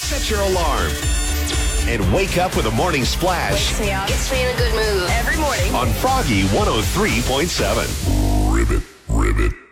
Set your alarm and wake up with a morning splash. Wakes me up. Gets me in a good mood. Every morning. On Froggy 103.7. Ribbit, ribbit.